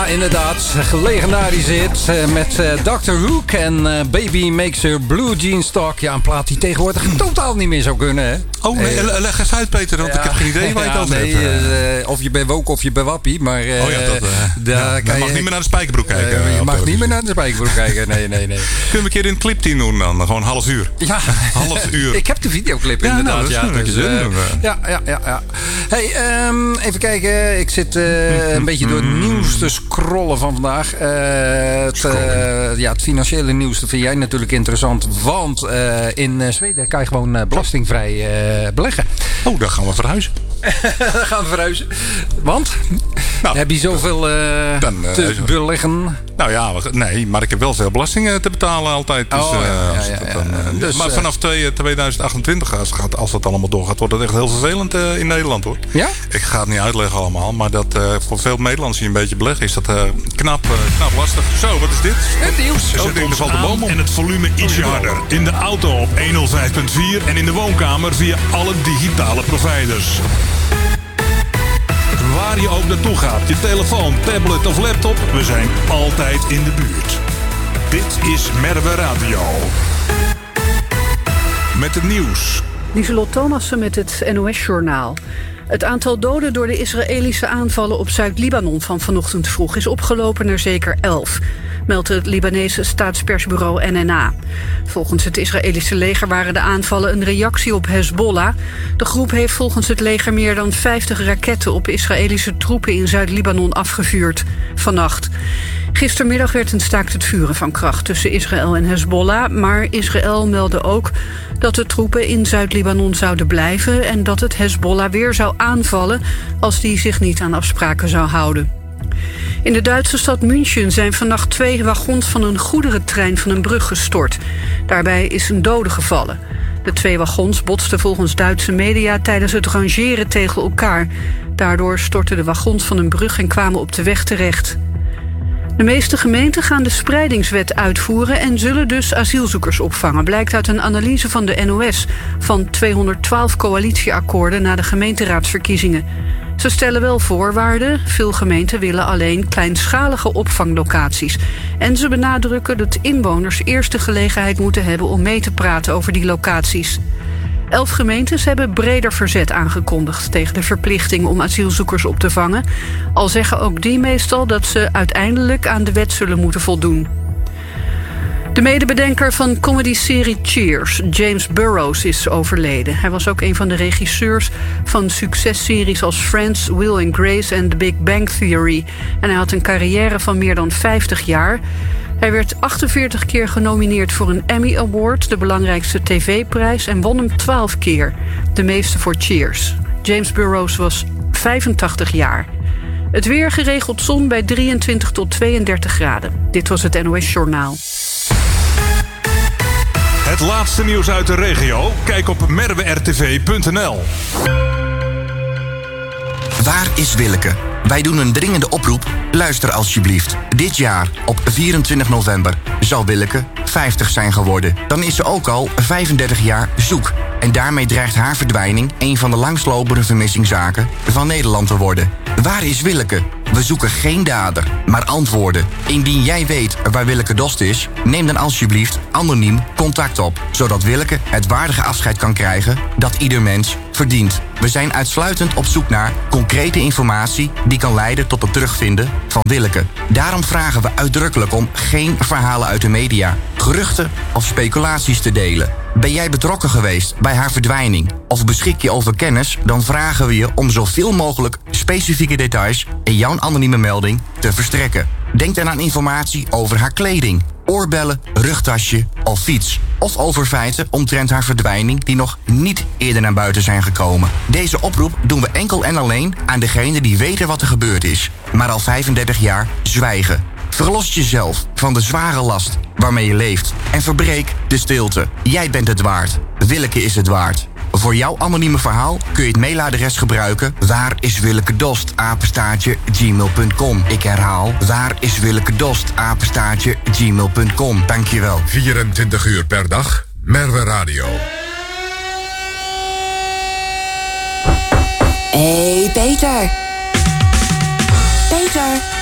inderdaad. Legendarisch hit met Dr. Hook en Baby Makes Her Blue Jeans Talk. Ja, een plaat die tegenwoordig totaal niet meer zou kunnen, hè? Oh, nee, leg eens uit, Peter, want ik heb geen idee waar je het over hebt. Of je bent woke of je bent wappie, maar... je mag niet meer naar de spijkerbroek kijken. Je mag niet meer naar de spijkerbroek kijken, nee. Kunnen we een keer in een clipteam doen dan? Gewoon een half uur. Ja. Half uur. Ik heb de videoclip inderdaad. Ja. Hey, even kijken. Ik zit een beetje door het nieuws te scrollen van vandaag. Het financiële nieuws, dat vind jij natuurlijk interessant. Want in Zweden kan je gewoon belastingvrij beleggen. Oh, dan gaan we verhuizen. Dan gaan we verhuizen. Want? Heb je zoveel te beleggen? Nou ja, nee, maar ik heb wel veel belasting te betalen altijd. Dus, maar vanaf 2028, als dat allemaal doorgaat, wordt het echt heel vervelend in Nederland, hoor. Ja? Ik ga het niet uitleggen allemaal, maar dat voor veel Nederlanders die een beetje beleggen, is dat knap lastig. Zo, wat is dit? Het nieuws. Er valt de boom om. En het volume ietsje harder. In de auto op 105.4 en in de woonkamer via alle digitale providers. Waar je ook naartoe gaat, je telefoon, tablet of laptop, we zijn altijd in de buurt. Dit is Merwe Radio. Met het nieuws. Lieselot Thomassen met het NOS-journaal. Het aantal doden door de Israëlische aanvallen op Zuid-Libanon van vanochtend vroeg is opgelopen naar zeker 11, meldt het Libanese staatspersbureau NNA. Volgens het Israëlische leger waren de aanvallen een reactie op Hezbollah. De groep heeft volgens het leger meer dan 50 raketten op Israëlische troepen in Zuid-Libanon afgevuurd vannacht. Gistermiddag werd een staakt het vuren van kracht tussen Israël en Hezbollah, maar Israël meldde ook dat de troepen in Zuid-Libanon zouden blijven en dat het Hezbollah weer zou aanvallen als die zich niet aan afspraken zou houden. In de Duitse stad München zijn vannacht 2 wagons van een goederentrein van een brug gestort. Daarbij is een dode gevallen. De 2 wagons botsten volgens Duitse media tijdens het rangeren tegen elkaar. Daardoor stortten de wagons van een brug en kwamen op de weg terecht. De meeste gemeenten gaan de spreidingswet uitvoeren en zullen dus asielzoekers opvangen, blijkt uit een analyse van de NOS van 212 coalitieakkoorden na de gemeenteraadsverkiezingen. Ze stellen wel voorwaarden. Veel gemeenten willen alleen kleinschalige opvanglocaties. En ze benadrukken dat inwoners eerst de gelegenheid moeten hebben om mee te praten over die locaties. 11 gemeentes hebben breder verzet aangekondigd tegen de verplichting om asielzoekers op te vangen. Al zeggen ook die meestal dat ze uiteindelijk aan de wet zullen moeten voldoen. De medebedenker van comedyserie Cheers, James Burrows, is overleden. Hij was ook een van de regisseurs van successeries als Friends, Will and Grace en The Big Bang Theory. En hij had een carrière van meer dan 50 jaar. Hij werd 48 keer genomineerd voor een Emmy Award, de belangrijkste tv-prijs, en won hem 12 keer, de meeste voor Cheers. James Burrows was 85 jaar. Het weer geregeld zon bij 23 tot 32 graden. Dit was het NOS Journaal. Het laatste nieuws uit de regio? Kijk op merwertv.nl. Waar is Willeke? Wij doen een dringende oproep. Luister alsjeblieft. Dit jaar, op 24 november, zal Willeke 50 zijn geworden. Dan is ze ook al 35 jaar zoek. En daarmee dreigt haar verdwijning een van de langslopende vermissingszaken van Nederland te worden. Waar is Willeke? We zoeken geen dader, maar antwoorden. Indien jij weet waar Willeke Dost is, neem dan alsjeblieft anoniem contact op, zodat Willeke het waardige afscheid kan krijgen dat ieder mens verdient. We zijn uitsluitend op zoek naar concrete informatie die kan leiden tot het terugvinden van Willeke. Daarom vragen we uitdrukkelijk om geen verhalen uit de media, geruchten of speculaties te delen. Ben jij betrokken geweest bij haar verdwijning of beschik je over kennis, dan vragen we je om zoveel mogelijk specifieke details in jouw anonieme melding te verstrekken. Denk dan aan informatie over haar kleding, oorbellen, rugtasje of fiets. Of over feiten omtrent haar verdwijning die nog niet eerder naar buiten zijn gekomen. Deze oproep doen we enkel en alleen aan degenen die weten wat er gebeurd is, maar al 35 jaar zwijgen. Verlos jezelf van de zware last waarmee je leeft en verbreek de stilte. Jij bent het waard. Willeke is het waard. Voor jouw anonieme verhaal kun je het mailadres gebruiken waariswillekedost@gmail.com. Ik herhaal, waariswillekedost@gmail.com. Dankjewel. 24 uur per dag, Merwe Radio. Hey Peter. Peter.